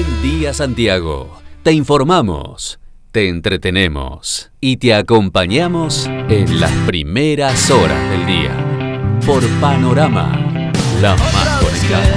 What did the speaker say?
Buen día, Santiago. Te informamos, te entretenemos y te acompañamos en las primeras horas del día. Por Panorama, la más conectada.